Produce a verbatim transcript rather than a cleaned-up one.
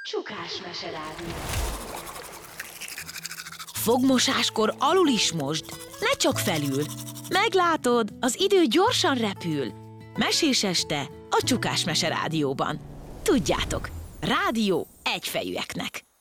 Csukás meserádió. Fogmosáskor alul is mosd, ne csak felül. Meglátod, az idő gyorsan repül. Mesés este a Csukás meserádióban. Tudjátok, rádió egyfejűeknek.